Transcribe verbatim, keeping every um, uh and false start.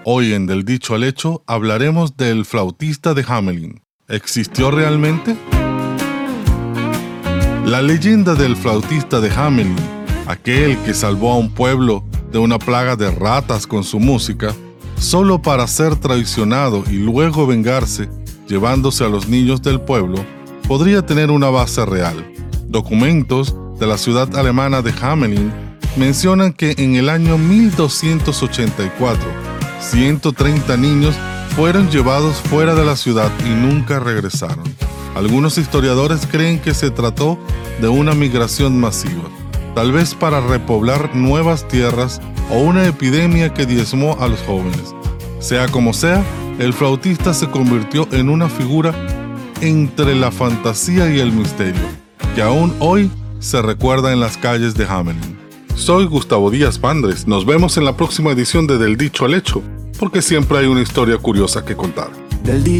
Hoy en Del Dicho al Hecho hablaremos del flautista de Hamelin. ¿Existió realmente? La leyenda del flautista de Hamelin, aquel que salvó a un pueblo de una plaga de ratas con su música, solo para ser traicionado y luego vengarse llevándose a los niños del pueblo, podría tener una base real. Documentos de la ciudad alemana de Hamelin mencionan que en el año mil doscientos ochenta y cuatro, ciento treinta niños fueron llevados fuera de la ciudad y nunca regresaron. Algunos historiadores creen que se trató de una migración masiva, tal vez para repoblar nuevas tierras o una epidemia que diezmó a los jóvenes. Sea como sea, el flautista se convirtió en una figura entre la fantasía y el misterio, que aún hoy se recuerda en las calles de Hamelin. Soy Gustavo Díaz Pandres. Nos vemos en la próxima edición de Del Dicho al Hecho, porque siempre hay una historia curiosa que contar. Del